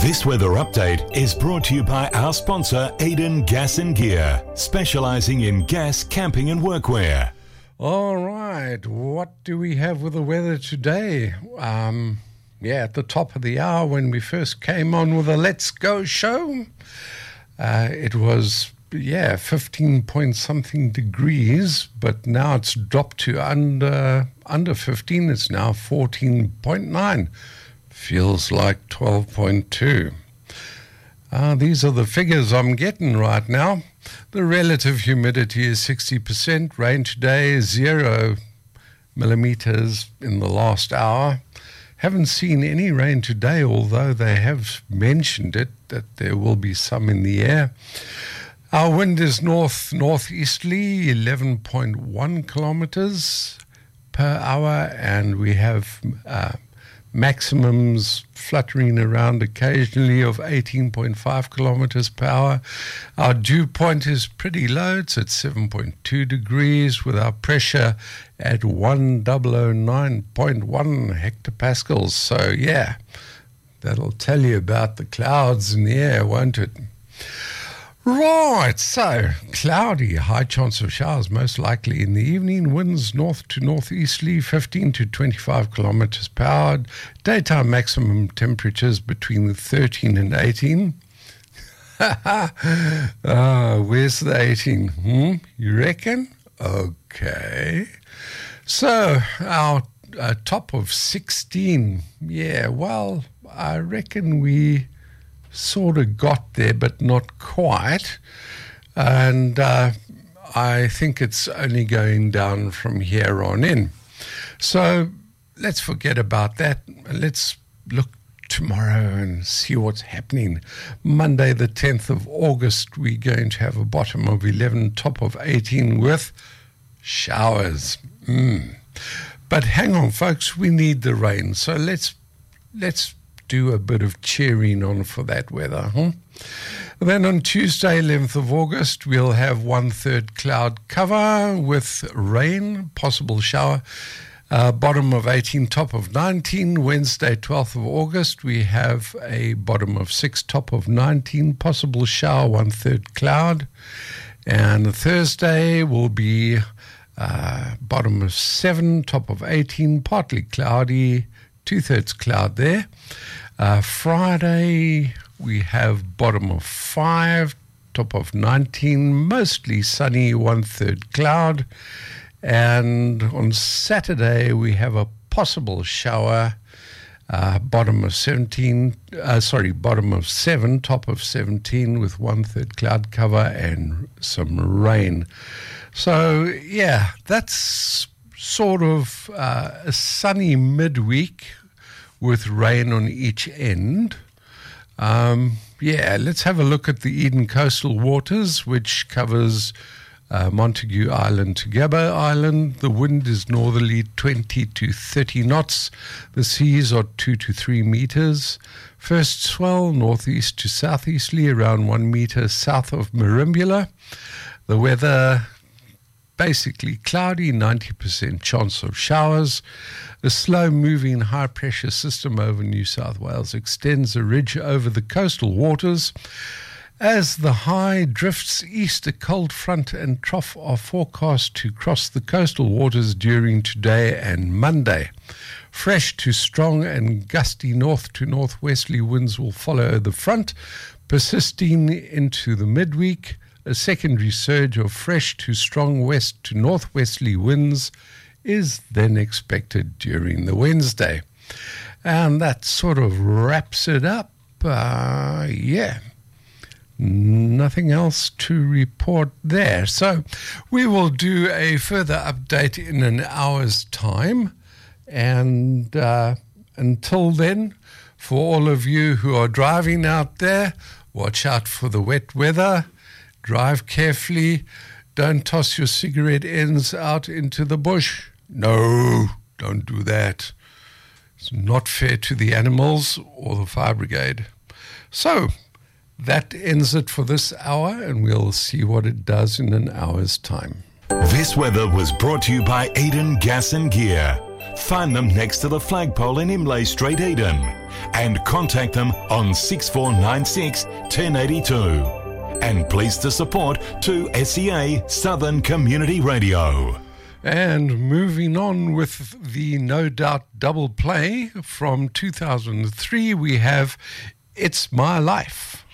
This weather update is brought to you by our sponsor, Aiden Gas and Gear, specializing in gas, camping and workwear. All right, what do we have with the weather today? At the top of the hour when we first came on with the Let's Go show, it was 15 point something degrees, but now it's dropped to under 15. It's now 14.9. Feels like 12.2. These are the figures I'm getting right now. The relative humidity is 60%. Rain today is 0 millimeters in the last hour. Haven't seen any rain today, although they have mentioned it, that there will be some in the air. Our wind is northeasterly, 11.1 kilometers per hour, and we have maximums fluttering around occasionally of 18.5 kilometers per hour. Our dew point is pretty low. It's at 7.2 degrees with our pressure at 1009.1 hectopascals. So, that'll tell you about the clouds in the air, won't it? Right, so cloudy, high chance of showers most likely in the evening, winds north to northeasterly 15 to 25 kilometers per hour, daytime maximum temperatures between 13 and 18. Where's the 18? You reckon? Okay. So our top of 16, I reckon we sort of got there, but not quite. And I think it's only going down from here on in. So let's forget about that. Let's look tomorrow and see what's happening. Monday, the 10th of August, we're going to have a bottom of 11, top of 18 with showers. But hang on, folks, we need the rain. So let's do a bit of cheering on for that weather. Then on Tuesday, 11th of August, we'll have 1/3 cloud cover with rain, possible shower, bottom of 18, top of 19. Wednesday, 12th of August, we have a bottom of 6, top of 19, possible shower, 1/3 cloud. And Thursday will be bottom of 7, top of 18, partly cloudy, 2/3 cloud there. Friday, we have bottom of 5, top of 19, mostly sunny, 1/3 cloud. And on Saturday, we have a possible shower, bottom of 7, top of 17 with 1/3 cloud cover and some rain. So, that's sort of a sunny midweek with rain on each end. Let's have a look at the Eden Coastal Waters, which covers Montague Island to Gabba Island. The wind is northerly 20 to 30 knots. The seas are 2 to 3 meters. First swell northeast to southeasterly around 1 meter south of Merimbula. The weather basically cloudy, 90% chance of showers. A slow-moving high-pressure system over New South Wales extends a ridge over the coastal waters. As the high drifts east, a cold front and trough are forecast to cross the coastal waters during today and Monday. Fresh to strong and gusty north to northwesterly winds will follow the front, persisting into the midweek. A secondary surge of fresh to strong west to northwesterly winds is then expected during the Wednesday. And that sort of wraps it up. Nothing else to report there. So we will do a further update in an hour's time. And until then, for all of you who are driving out there, watch out for the wet weather. Drive carefully. Don't toss your cigarette ends out into the bush. No, don't do that. It's not fair to the animals or the fire brigade. So that ends it for this hour, and we'll see what it does in an hour's time. This weather was brought to you by Aiden Gas and Gear. find them next to the flagpole in Imlay Street, Eden, and contact them on 6496 1082. And pleased to support 2SEA Southern Community Radio. And moving on with the No Doubt double play from 2003, we have It's My Life.